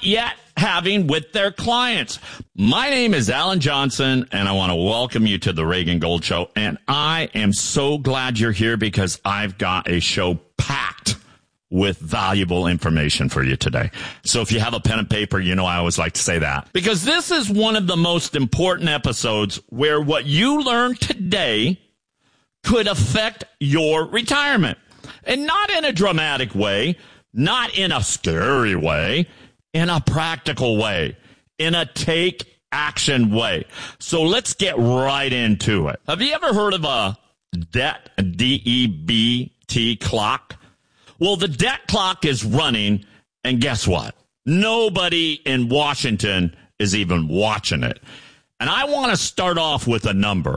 not yet having with their clients. My name is Alan Johnson, and I want to welcome you to the Reagan Gold Show. And I am so glad you're here because I've got a show packed with valuable information for you today. So if you have a pen and paper, you know I always like to say that. Because this is one of the most important episodes where what you learn today could affect your retirement. And not in a dramatic way, not in a scary way, in a practical way, in a take action way. So let's get right into it. Have you ever heard of a debt, DEBT clock? Well, the debt clock is running, and guess what? Nobody in Washington is even watching it. And I want to start off with a number,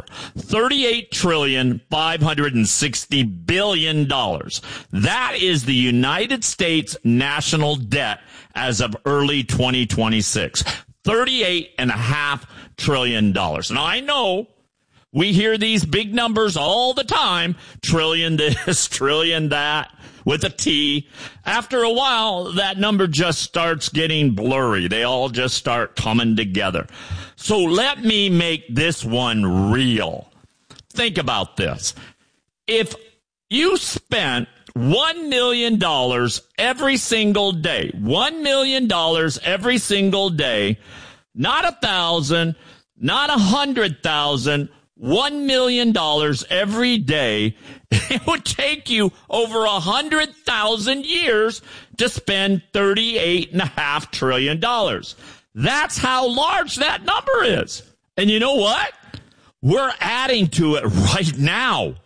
$38,560 billion. That is the United States national debt as of early 2026, $38.5 trillion. Now, I know we hear these big numbers all the time, trillion this, trillion that, with a T. After a while, that number just starts getting blurry. They all just start coming together. So let me make this one real. Think about this. If you spent $1 million every single day, $1 million every single day, not 1,000, not 100,000, $1 million every day, it would take you over 100,000 years to spend $38.5 trillion. That's how large that number is. And you know what? We're adding to it right now,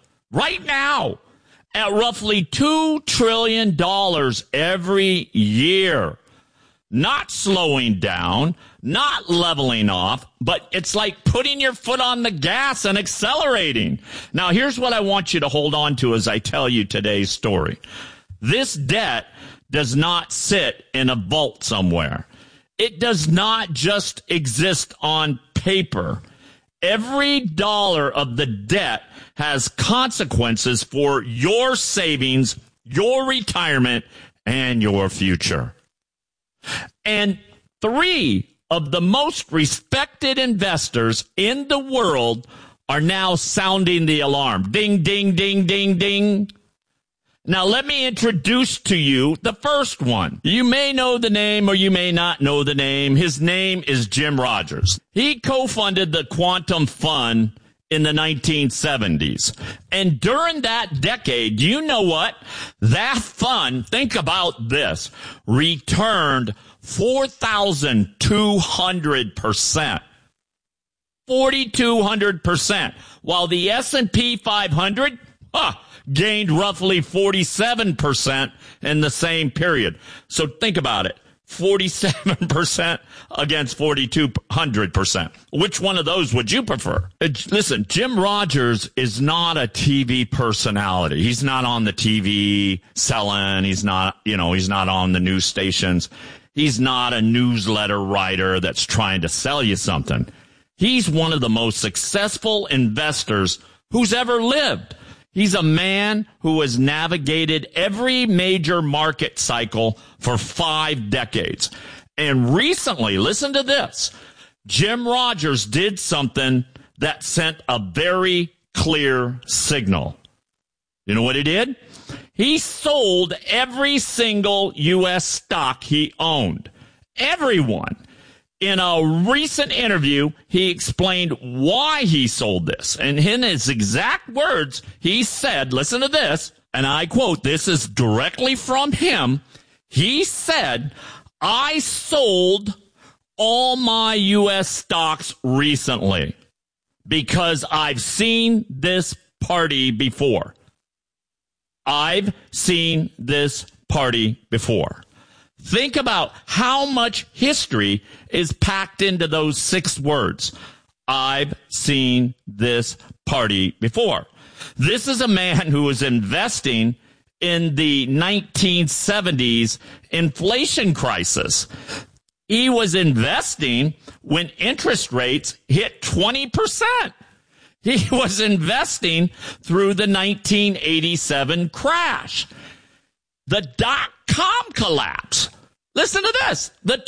at roughly $2 trillion every year. Not slowing down, not leveling off, but it's like putting your foot on the gas and accelerating. Now, here's what I want you to hold on to as I tell you today's story. This debt does not sit in a vault somewhere. It does not just exist on paper. Every dollar of the debt has consequences for your savings, your retirement, and your future. And 3 of the most respected investors in the world are now sounding the alarm. Ding, ding, ding, ding, ding. Now, let me introduce to you the first one. You may know the name or you may not know the name. His name is Jim Rogers. He co-funded the Quantum Fund in the 1970s. And during that decade, you know what? That fund, think about this, returned 4,200%. 4,200%. While the S&P 500 gained roughly 47% in the same period. So think about it. 47% against 4,200%. Which one of those would you prefer? Listen, Jim Rogers is not a TV personality. He's not on the TV selling. He's not on the news stations. He's not a newsletter writer that's trying to sell you something. He's one of the most successful investors who's ever lived. He's a man who has navigated every major market cycle for 5 decades. And recently, listen to this, Jim Rogers did something that sent a very clear signal. You know what he did? He sold every single U.S. stock he owned. Everyone. In a recent interview, he explained why he sold this. And in his exact words, he said, listen to this, and I quote, this is directly from him. He said, I sold all my U.S. stocks recently because I've seen this party before. I've seen this party before. Think about how much history is packed into those 6 words. I've seen this party before. This is a man who was investing in the 1970s inflation crisis. He was investing when interest rates hit 20%. He was investing through the 1987 crash. The dot-com collapse. Listen to this. The